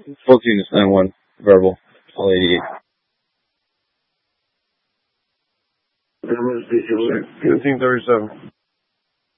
Full units 9-1. Verbal. All 88. Team 37.